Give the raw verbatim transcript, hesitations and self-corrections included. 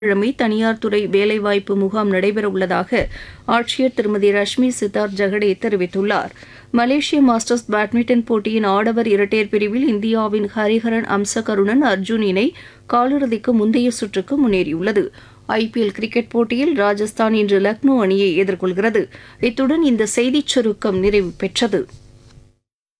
கிழமை தனியார் துறை வேலைவாய்ப்பு முகாம் நடைபெறவுள்ளதாக ஆட்சியர் திருமதி ரஷ்மி சித்தார்த் ஜெகடே தெரிவித்துள்ளார். மலேசிய மாஸ்டர்ஸ் பேட்மிண்டன் போட்டியின் ஆடவர் இரட்டையர் பிரிவில் இந்தியாவின் ஹரிஹரன் அம்சகருணன் அர்ஜுன் இணை காலிறுதிக்கு முந்தைய சுற்றுக்கு முன்னேறியுள்ளது. ஐபிஎல் கிரிக்கெட் போட்டியில் ராஜஸ்தான் இன்று லக்னோ அணியை எதிர்கொள்கிறது. இத்துடன் இந்த செய்திச் சுருக்கம் நிறைவு பெற்றது.